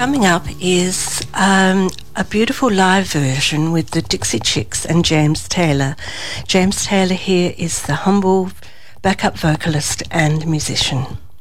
Coming up is a beautiful live version with the Dixie Chicks and James Taylor. James Taylor here is the humble backup vocalist and musician.